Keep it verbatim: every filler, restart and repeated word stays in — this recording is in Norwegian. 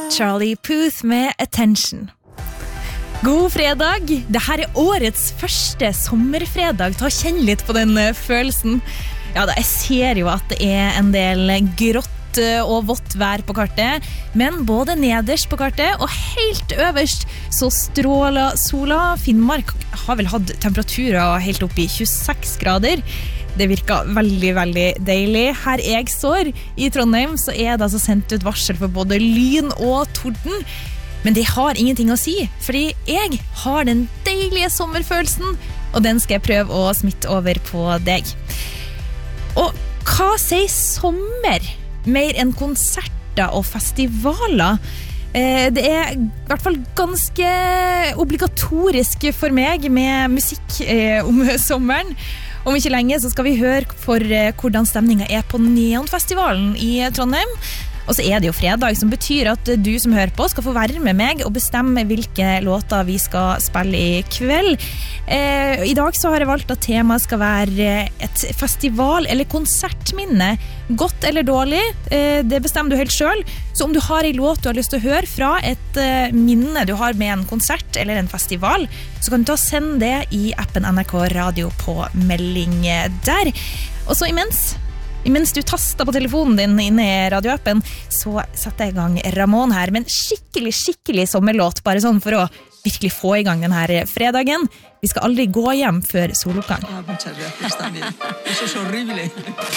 Charlie Puth med Attention. God fredag! Dette er årets første sommerfredag. Ta og kjenn litt på den følelsen. Ja, da, jeg ser jo at det er en del grått og vått vær på kartet, men både nederst på kartet og helt øverst så stråler sola. Finnmark har vel hatt temperaturer helt opp i tjueseks grader. Det virker veldig, veldig deilig. Her jeg står i Trondheim så er det altså sendt ut varsel for både lyn og torden. Men det har ingenting å si, fordi jeg har den deilige sommerfølelsen, og den skal jeg prøve å smitte over på deg. Og hva sier sommer? Mer enn konserter og festivaler. Eh, det er i hvert fall ganske obligatorisk for meg med musikk eh, om sommeren. Om ikke lenge så skal vi høre for eh, hvordan stemningen er på Neonfestivalen i Trondheim. Og så er det jo fredag, som betyr at du som hører på skal få være med meg og bestemme hvilke låter vi skal spille i kveld. Eh, I dag så har jeg valgt at temaet skal være et festival- eller konsertminne. Godt eller dårlig, eh, det bestemmer du helt selv. Så om du har en låt du har lyst til å høre fra et eh, minne du har med en konsert eller en festival, så kan du ta og sende det i appen N R K Radio på melding der. Og så imens... Mens du taster på telefonen din inne i radioappen, så setter jeg i gang Ramón her, men skikkelig, skikkelig sommerlåt, bare sånn for å virkelig få i gang denne fredagen. Vi skal aldri gå hjem før soloppgang.